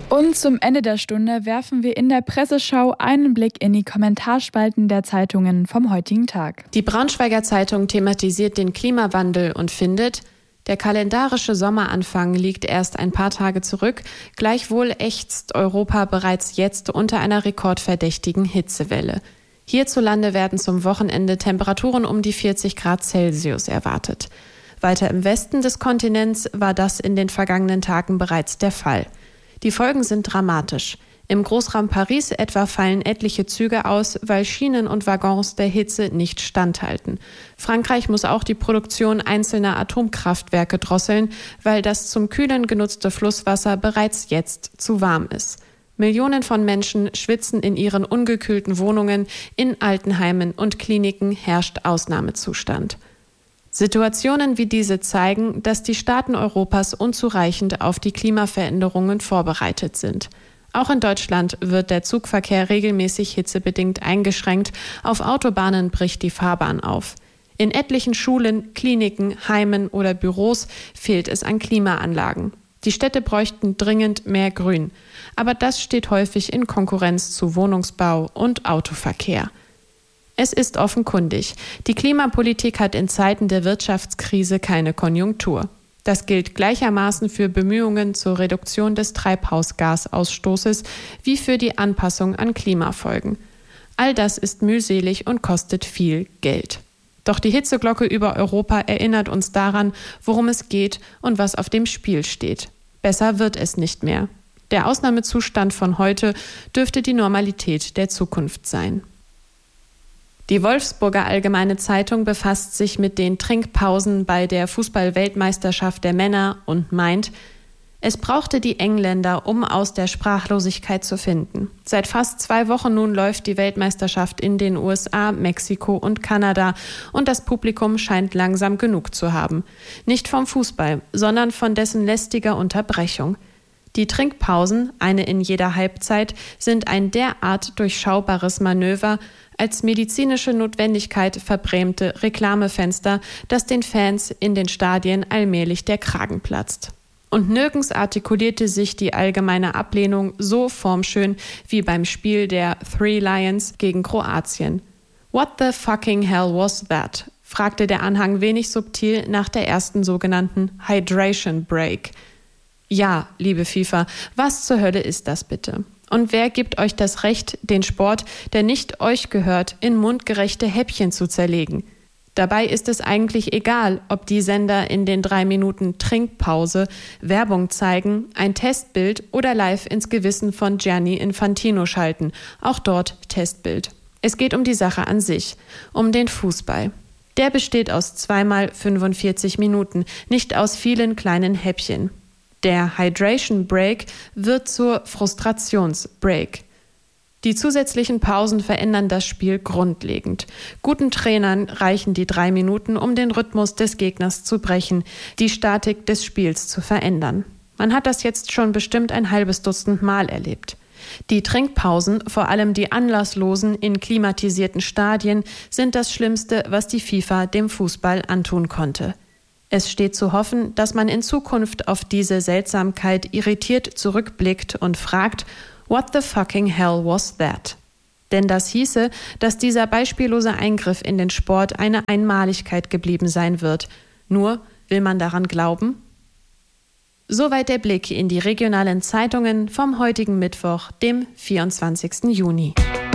Und zum Ende der Stunde werfen wir in der Presseschau einen Blick in die Kommentarspalten der Zeitungen vom heutigen Tag. Die Braunschweiger Zeitung thematisiert den Klimawandel und findet: Der kalendarische Sommeranfang liegt erst ein paar Tage zurück, gleichwohl ächzt Europa bereits jetzt unter einer rekordverdächtigen Hitzewelle. Hierzulande werden zum Wochenende Temperaturen um die 40 Grad Celsius erwartet. Weiter im Westen des Kontinents war das in den vergangenen Tagen bereits der Fall. Die Folgen sind dramatisch. Im Großraum Paris etwa fallen etliche Züge aus, weil Schienen und Waggons der Hitze nicht standhalten. Frankreich muss auch die Produktion einzelner Atomkraftwerke drosseln, weil das zum Kühlen genutzte Flusswasser bereits jetzt zu warm ist. Millionen von Menschen schwitzen in ihren ungekühlten Wohnungen, in Altenheimen und Kliniken herrscht Ausnahmezustand. Situationen wie diese zeigen, dass die Staaten Europas unzureichend auf die Klimaveränderungen vorbereitet sind. Auch in Deutschland wird der Zugverkehr regelmäßig hitzebedingt eingeschränkt, auf Autobahnen bricht die Fahrbahn auf. In etlichen Schulen, Kliniken, Heimen oder Büros fehlt es an Klimaanlagen. Die Städte bräuchten dringend mehr Grün, aber das steht häufig in Konkurrenz zu Wohnungsbau und Autoverkehr. Es ist offenkundig, die Klimapolitik hat in Zeiten der Wirtschaftskrise keine Konjunktur. Das gilt gleichermaßen für Bemühungen zur Reduktion des Treibhausgasausstoßes wie für die Anpassung an Klimafolgen. All das ist mühselig und kostet viel Geld. Doch die Hitzeglocke über Europa erinnert uns daran, worum es geht und was auf dem Spiel steht. Besser wird es nicht mehr. Der Ausnahmezustand von heute dürfte die Normalität der Zukunft sein. Die Wolfsburger Allgemeine Zeitung befasst sich mit den Trinkpausen bei der Fußball-Weltmeisterschaft der Männer und meint, es brauchte die Engländer, um aus der Sprachlosigkeit zu finden. Seit fast 2 Wochen nun läuft die Weltmeisterschaft in den USA, Mexiko und Kanada und das Publikum scheint langsam genug zu haben. Nicht vom Fußball, sondern von dessen lästiger Unterbrechung. Die Trinkpausen, eine in jeder Halbzeit, sind ein derart durchschaubares Manöver, als medizinische Notwendigkeit verbrämte Reklamefenster, dass den Fans in den Stadien allmählich der Kragen platzt. Und nirgends artikulierte sich die allgemeine Ablehnung so formschön wie beim Spiel der Three Lions gegen Kroatien. What the fucking hell was that? Fragte der Anhang wenig subtil nach der ersten sogenannten Hydration Break. Ja, liebe FIFA, was zur Hölle ist das bitte? Und wer gibt euch das Recht, den Sport, der nicht euch gehört, in mundgerechte Häppchen zu zerlegen? Dabei ist es eigentlich egal, ob die Sender in den 3 Minuten Trinkpause Werbung zeigen, ein Testbild oder live ins Gewissen von Gianni Infantino schalten. Auch dort Testbild. Es geht um die Sache an sich, um den Fußball. Der besteht aus 2 x 45 Minuten, nicht aus vielen kleinen Häppchen. Der Hydration Break wird zur Frustrationsbreak. Die zusätzlichen Pausen verändern das Spiel grundlegend. Guten Trainern reichen die 3 Minuten, um den Rhythmus des Gegners zu brechen, die Statik des Spiels zu verändern. Man hat das jetzt schon bestimmt ein halbes Dutzend Mal erlebt. Die Trinkpausen, vor allem die anlasslosen in klimatisierten Stadien, sind das Schlimmste, was die FIFA dem Fußball antun konnte. Es steht zu hoffen, dass man in Zukunft auf diese Seltsamkeit irritiert zurückblickt und fragt, what the fucking hell was that? Denn das hieße, dass dieser beispiellose Eingriff in den Sport eine Einmaligkeit geblieben sein wird. Nur, will man daran glauben? Soweit der Blick in die regionalen Zeitungen vom heutigen Mittwoch, dem 24. Juni.